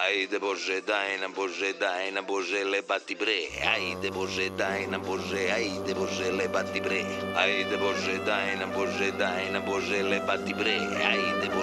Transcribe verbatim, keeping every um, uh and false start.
Ajde Bože, daj nam Bože, daj nam Bože, lebati bre. Ajde Bože, daj nam Bože, ajde Bože, lebati bre. Ajde Bože, daj nam Bože, daj nam Bože, lebati bre. Ajde Bože.